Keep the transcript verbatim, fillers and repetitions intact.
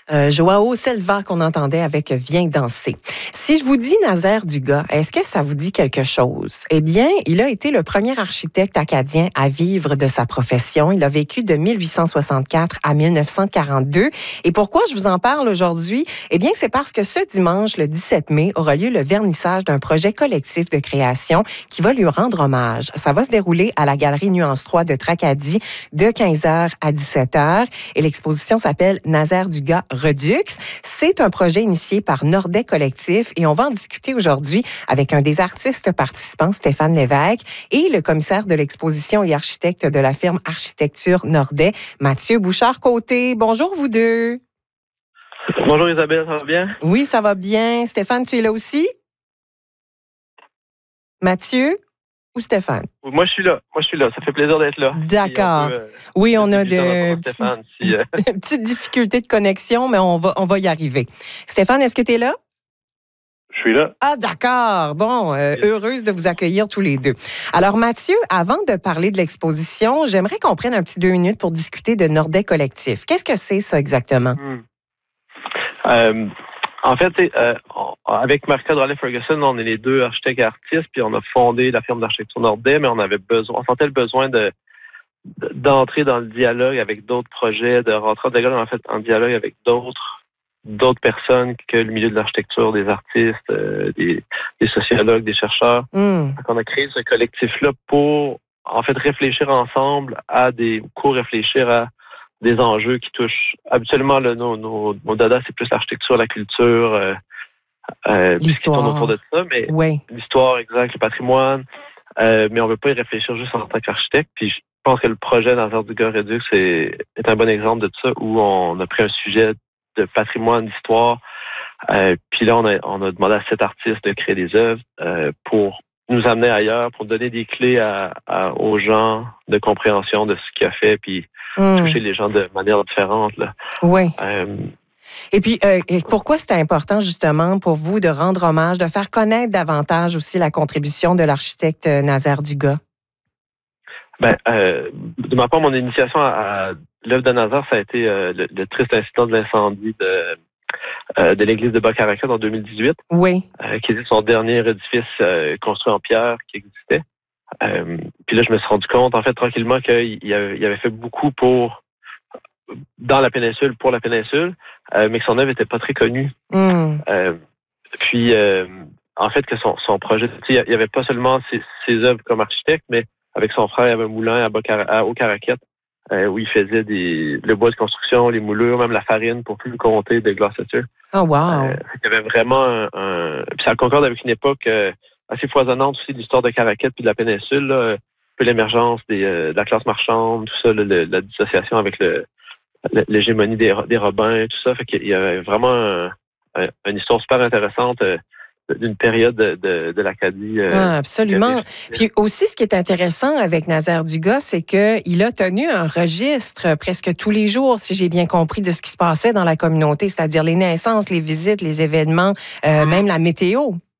Euh, Joao Selva qu'on entendait avec Viens danser. Si je vous dis Nazaire Dugas, est-ce que ça vous dit quelque chose? Eh bien, il a été le premier architecte acadien à vivre de sa profession. Il a vécu de mille huit cent soixante-quatre à mille neuf cent quarante-deux. Et pourquoi je vous en parle aujourd'hui? Eh bien, c'est parce que ce dimanche, le dix-sept mai, aura lieu le vernissage d'un projet collectif de création qui va lui rendre hommage. Ça va se dérouler à la Galerie Nuance trois de Tracadie de quinze heures à dix-sept heures. Et l'exposition s'appelle Nazaire Dugas Redux. C'est un projet initié par Nordet Collectif et on va en discuter aujourd'hui avec un des artistes participants, Stéphane Lévesque, et le commissaire de l'exposition et architecte de la firme Architecture Nordet, Mathieu Bouchard-Côté. Bonjour vous deux. Bonjour Isabelle, ça va bien? Oui, ça va bien. Stéphane, tu es là aussi? Mathieu ou Stéphane? Moi, je suis là. Moi, je suis là. Ça fait plaisir d'être là. D'accord. Peut, euh, oui, on a de Stéphane, si, euh... petites difficultés de connexion, mais on va, on va y arriver. Stéphane, est-ce que tu es là? Je suis là. Ah, d'accord. Bon, euh, heureuse de vous accueillir tous les deux. Alors, Mathieu, avant de parler de l'exposition, j'aimerais qu'on prenne un petit deux minutes pour discuter de Nordet Collectif. Qu'est-ce que c'est, ça, exactement? Hmm. Euh, en fait, euh, avec Marc-Claude Rollet-Ferguson, on est les deux architectes et artistes, puis on a fondé la firme d'architecture Nordet, mais on avait besoin, on sentait le besoin de d'entrer dans le dialogue avec d'autres projets, de rentrer en fait en dialogue avec d'autres d'autres personnes que le milieu de l'architecture, des artistes, euh, des, des sociologues, des chercheurs. Mm. Donc, on a créé ce collectif-là pour, en fait, réfléchir ensemble à des, co-réfléchir à des enjeux qui touchent, habituellement, là, nos, nos, nos dada, c'est plus l'architecture, la culture, euh, euh, l'histoire. Qui tourne autour de ça, mais oui. L'histoire, exact, le patrimoine, euh, mais on ne veut pas y réfléchir juste en tant qu'architecte, puis je pense que le projet Nazaire Dugas Redux est, est un bon exemple de ça, où on a pris un sujet de patrimoine, d'histoire. Euh, puis là, on a, on a demandé à cet artiste de créer des œuvres euh, pour nous amener ailleurs, pour donner des clés à, à, aux gens de compréhension de ce qu'il a fait, puis mmh. toucher les gens de manière différente. Là. Oui. Euh, et puis, euh, et pourquoi c'était important, justement, pour vous de rendre hommage, de faire connaître davantage aussi la contribution de l'architecte Nazaire Dugas? Ben, euh, de ma part, mon initiation à, à l'œuvre de Nazaire, ça a été euh, le, le triste incident de l'incendie de, euh, de l'église de Boc-à-Raquette en deux mille dix-huit. Oui. Euh, qui était son dernier édifice euh, construit en pierre qui existait. Euh, puis là, je me suis rendu compte, en fait, tranquillement, qu'il avait, il avait fait beaucoup pour dans la péninsule, pour la péninsule, euh, mais que son œuvre n'était pas très connue. Mm. Euh, puis, euh, en fait, que son, son projet, il n'y avait pas seulement ses, ses œuvres comme architecte, mais avec son frère, il y avait un moulin à, Boca, à Haut-Caraquette, euh, où il faisait des, le bois de construction, les moulures, même la farine pour plus le compter de Gloucester. Oh, wow! Euh, il y avait vraiment un... un puis ça concorde avec une époque euh, assez foisonnante aussi de l'histoire de Caraquette puis de la péninsule, là, un peu l'émergence des, euh, de la classe marchande, tout ça, le, le, la dissociation avec le, le, l'hégémonie des, des Robins, tout ça. Fait qu'il y avait vraiment un, un, une histoire super intéressante euh, d'une période de, de, de l'Acadie. Euh, ah, absolument. Puis aussi, ce qui est intéressant avec Nazaire Dugas, c'est qu'il a tenu un registre presque tous les jours, si j'ai bien compris, de ce qui se passait dans la communauté, c'est-à-dire les naissances, les visites, les événements, euh, même la météo.